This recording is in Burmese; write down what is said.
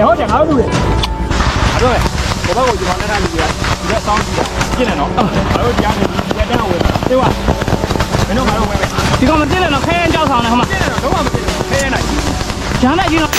ဟုတ်တယ်ငါတို့လူတွေအဲ့တော့ဘဘကိုကျွန်တော်နဲ့ထားပြီးဒီကစောင်းကြည့်တာပြည့်တယ်နော်ငါတို့တရားနေဒီကတန်းဝင်တေးဝမင်းတို့ငါတို့ဝင်မယ်ဒီကောင်မပြည့်တယ်နော်ခဲရင်ကြောက်ဆောင်နေဟိုမှာပြည့်တယ်နော်တော့မပြည့်ဘူးခဲရင်နိုင်ဂျမ်းလိုက်ကြီးနော်